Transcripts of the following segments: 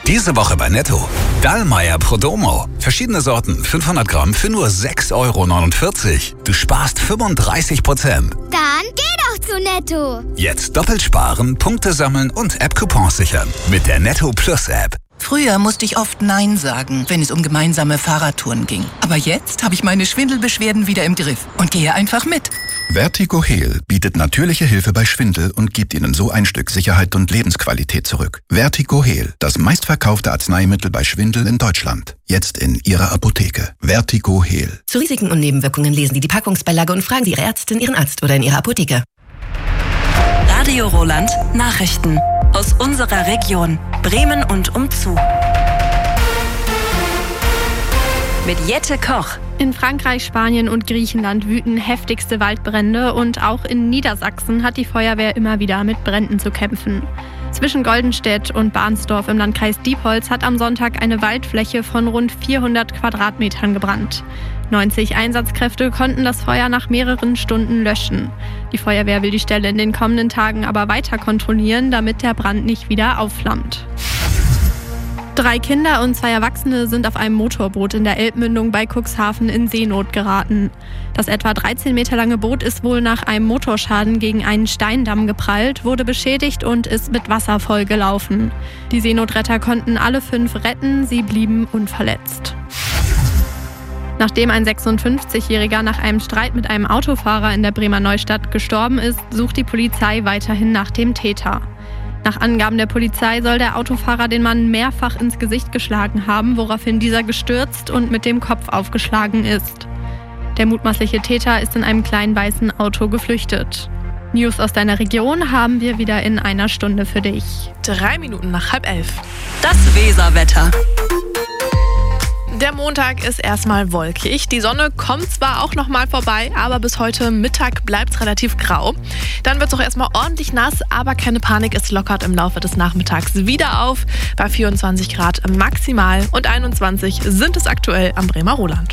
Diese Woche bei Netto. Dallmayr Prodomo. Verschiedene Sorten, 500 Gramm für nur 6,49 Euro. Du sparst 35%. Dann geh doch zu Netto. Jetzt doppelt sparen, Punkte sammeln und App-Coupons sichern. Mit der Netto Plus App. Früher musste ich oft Nein sagen, wenn es um gemeinsame Fahrradtouren ging. Aber jetzt habe ich meine Schwindelbeschwerden wieder im Griff und gehe einfach mit. Vertigo Heal bietet natürliche Hilfe bei Schwindel und gibt Ihnen so ein Stück Sicherheit und Lebensqualität zurück. Vertigo Heal, das meistverkaufte Arzneimittel bei Schwindel in Deutschland. Jetzt in Ihrer Apotheke. Vertigo Heal. Zu Risiken und Nebenwirkungen lesen Sie die Packungsbeilage und fragen Sie Ihre Ärztin, Ihren Arzt oder in Ihrer Apotheke. Radio Roland Nachrichten aus unserer Region, Bremen und umzu. Mit Jette Koch. In Frankreich, Spanien und Griechenland wüten heftigste Waldbrände und auch in Niedersachsen hat die Feuerwehr immer wieder mit Bränden zu kämpfen. Zwischen Goldenstedt und Barnsdorf im Landkreis Diepholz hat am Sonntag eine Waldfläche von rund 400 Quadratmetern gebrannt. 90 Einsatzkräfte konnten das Feuer nach mehreren Stunden löschen. Die Feuerwehr will die Stelle in den kommenden Tagen aber weiter kontrollieren, damit der Brand nicht wieder aufflammt. 3 Kinder und 2 Erwachsene sind auf einem Motorboot in der Elbmündung bei Cuxhaven in Seenot geraten. Das etwa 13 Meter lange Boot ist wohl nach einem Motorschaden gegen einen Steindamm geprallt, wurde beschädigt und ist mit Wasser vollgelaufen. Die Seenotretter konnten alle 5 retten, sie blieben unverletzt. Nachdem ein 56-Jähriger nach einem Streit mit einem Autofahrer in der Bremer Neustadt gestorben ist, sucht die Polizei weiterhin nach dem Täter. Nach Angaben der Polizei soll der Autofahrer den Mann mehrfach ins Gesicht geschlagen haben, woraufhin dieser gestürzt und mit dem Kopf aufgeschlagen ist. Der mutmaßliche Täter ist in einem kleinen weißen Auto geflüchtet. News aus deiner Region haben wir wieder in einer Stunde für dich. 3 Minuten nach 10:30. Das Weserwetter. Der Montag ist erstmal wolkig. Die Sonne kommt zwar auch nochmal vorbei, aber bis heute Mittag bleibt es relativ grau. Dann wird es auch erstmal ordentlich nass, aber keine Panik, es lockert im Laufe des Nachmittags wieder auf. Bei 24 Grad maximal und 21 sind es aktuell am Bremer Roland.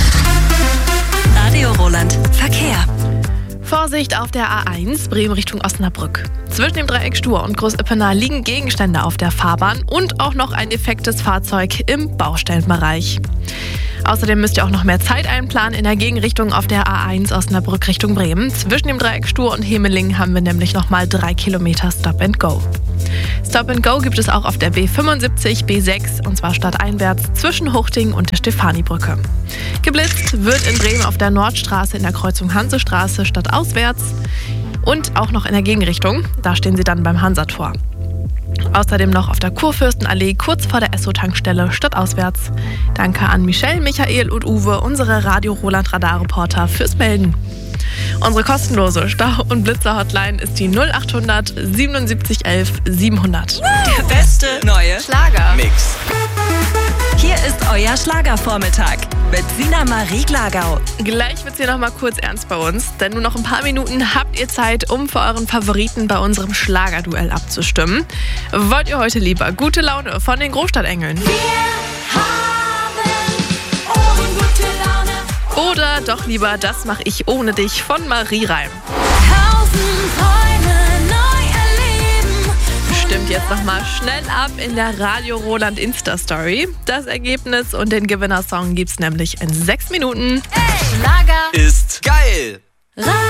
Radio Roland Verkehr. Vorsicht auf der A1 Bremen Richtung Osnabrück. Zwischen dem Dreieck Stur und Groß-Ippener liegen Gegenstände auf der Fahrbahn und auch noch ein defektes Fahrzeug im Baustellenbereich. Außerdem müsst ihr auch noch mehr Zeit einplanen in der Gegenrichtung auf der A1 Osnabrück Richtung Bremen. Zwischen dem Dreieck Stur und Hemeling haben wir nämlich nochmal 3 Kilometer Stop and Go. Stop and Go gibt es auch auf der B75, B6 und zwar stadteinwärts zwischen Huchting und der Stefanibrücke. Geblitzt wird in Bremen auf der Nordstraße in der Kreuzung Hansestraße stadtauswärts und auch noch in der Gegenrichtung. Da stehen sie dann beim Hansator. Außerdem noch auf der Kurfürstenallee kurz vor der Esso-Tankstelle stadtauswärts. Danke an Michelle, Michael und Uwe, unsere Radio Roland Radarreporter, fürs Melden. Unsere kostenlose Stau- und Blitzer-Hotline ist die 0800 77 11 700. Der beste neue Schlager-Mix. Hier ist euer Schlagervormittag mit Sina Marie Glagau. Gleich wird's hier noch mal kurz ernst bei uns, denn nur noch ein paar Minuten habt ihr Zeit, um für euren Favoriten bei unserem Schlagerduell abzustimmen. Wollt ihr heute lieber gute Laune von den Großstadtengeln? Oder doch lieber Das mach ich ohne dich von Marie Reim? Stimmt jetzt nochmal schnell ab in der Radio Roland Insta-Story. Das Ergebnis und den Gewinnersong gibt's nämlich in 6 Minuten. Schlager ist geil!